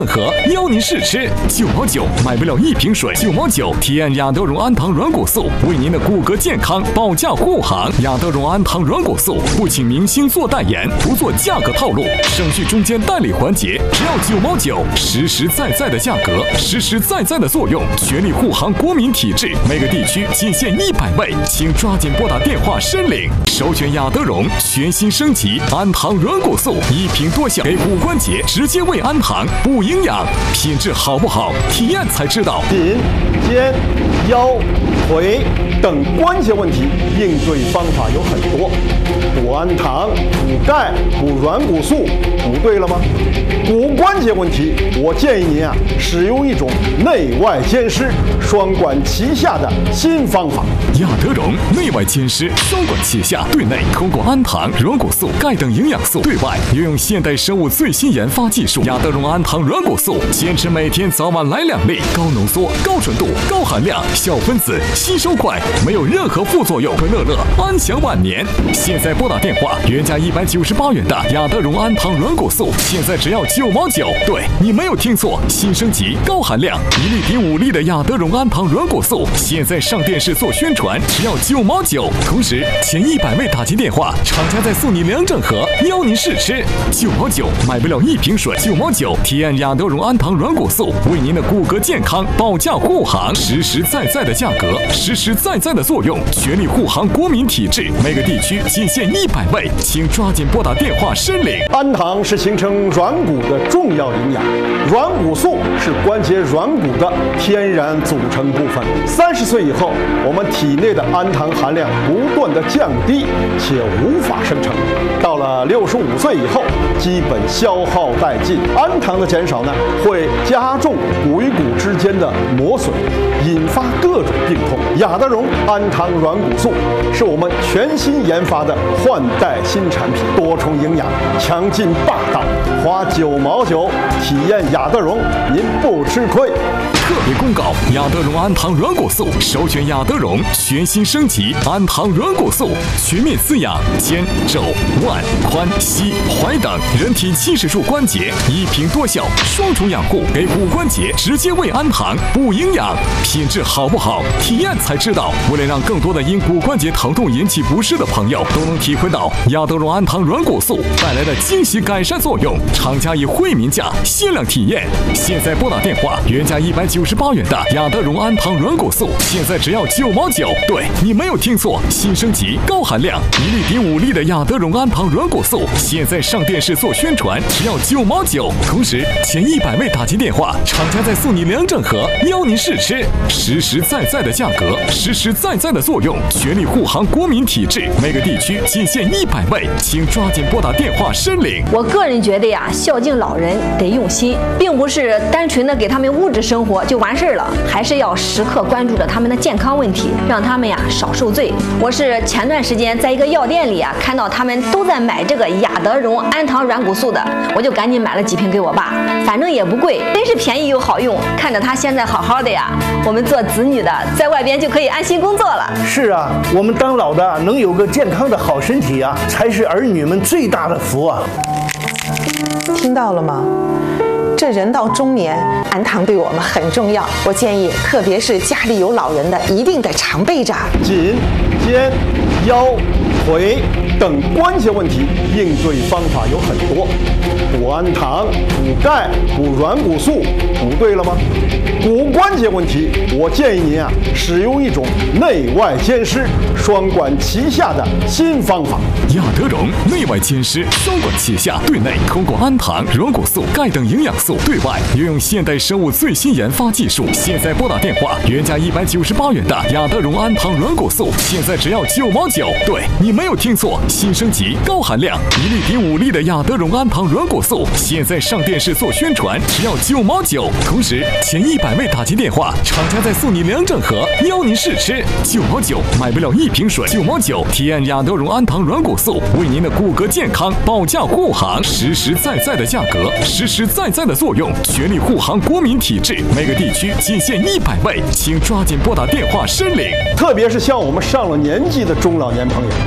和邀您试吃9毛9，买不了一瓶水，9毛9体验雅德荣安糖软骨素，为您的骨骼健康保驾护航。雅德荣安糖软骨素不请明星做代言，不做价格套路，省去中间代理环节，只要9毛9，实实在在的价格，实实在在的作用，全力护航国民体质。每个地区仅限100位，请抓紧拨打电话申领。首选雅德荣全新升级安糖软骨素，一瓶多效，给骨关节直接喂安糖，不营养，品质好不好，体验才知道。 颈、肩、腰、腿等关节问题，应对方法有很多。补安糖、补钙、补软骨素，补对了吗？骨关节问题，我建议您使用一种内外兼施、双管齐下的新方法。 雅德荣内外兼施，双管齐下，对内通过安糖、软骨素、钙等营养素，对外运用现代生物最新研发技术。雅德荣安糖软骨素，坚持每天早晚来2粒，高浓缩、高纯度、高含量，小分子，吸收快，没有任何副作用，可乐安享晚年。现在拨打电话，原价198元的雅德荣安糖软骨素，现在只要9毛9。对，你没有听错，新升级高含量1粒抵5粒的雅德荣安糖软骨素，现在上电视做宣传，只要9毛9。同时前100位打进电话，厂家再送你2整盒，邀您试吃。9毛9，买不了一瓶水，9毛9体验雅德荣安糖软骨素，为您的骨骼健康保驾护航，实实在在的价格，实实在在的作用，全力护航国民体质。每个地区仅限100位，请抓紧拨打电话申领。 安糖是形成软骨的重要营养，软骨素是关节软骨的天然组成部分。30岁以后，我们体内的安糖含量不断的降低，且无法生成。到了65岁以后，基本消耗殆尽。安糖的减少会加重骨与骨之间的磨损，引发各种病痛。雅德荣安糖软骨素是我们全新研发的换代新产品，多重营养，强劲霸道，花9毛9体验雅德荣，您不吃亏。 特别公告：雅德荣安糖软骨素，首选雅德荣全新升级安糖软骨素，全面滋养肩、肘、腕、髋、膝、踝等人体70处关节，一瓶多效，双重养护，给骨关节直接喂安糖，不营养，品质好不好，体验才知道。为了让更多的因骨关节疼痛引起不适的朋友都能体会到雅德荣安糖软骨素带来的惊喜改善作用，厂家以惠民价限量体验。现在拨打电话，原价198元的雅德荣安糖软骨素，现在只要9毛9。对，你没有听错，新升级高含量1粒抵5粒的雅德荣安糖软骨素，现在上电视做宣传，只要9毛9。同时前100位打进电话，厂家再送你2整盒，邀您试吃。实实在在的价格，实实在在的作用，全力护航国民体质。每个地区仅限100位，请抓紧拨打电话申领。 我个人觉得呀，孝敬老人得用心，并不是单纯的给他们物质生活就完事了，还是要时刻关注着他们的健康问题，让他们呀少受罪。我是前段时间在一个药店里看到他们都在买这个雅德荣安糖软骨素的，我就赶紧买了几瓶给我爸，反正也不贵，真是便宜又好用。看着他现在好好的呀，我们做子女的在外边就可以安心工作了。 是啊，我们当老的能有个健康的好身体啊，才是儿女们最大的福啊。 听到了吗？这人到中年，安糖对我们很重要。我建议，特别是家里有老人的，一定得常备着。 颈、肩、腰、腿等关节问题，应对方法有很多。补安糖、补钙、补软骨素，补对了吗？骨关节问题，我建议您使用一种内外兼施、双管齐下的新方法。 雅德荣内外兼施，双管齐下，对内通过安糖、软骨素、钙等营养素，对外运用现代生物最新研发技术。现在拨打电话，原价198元的雅德荣安糖软骨素，现在只要9毛9。对，你没有听错，新升级高含量1粒抵5粒的雅德荣安糖软骨素，现在上电视做宣传，只要9毛9。同时前100位打进电话，厂家再送你2整盒，邀您试吃。9毛9，买不了一瓶水，9毛9体验雅德荣安糖软骨素，为您的骨骼健康保驾护航，实实在在的价格，实实在在的作用，全力护航国民体质。每个地区仅限100位，请抓紧拨打电话申领。 特别是像我们上了年纪的中老年朋友，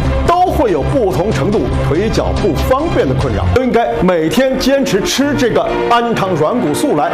都会有不同程度腿脚不方便的困扰，都应该每天坚持吃这个安糖软骨素来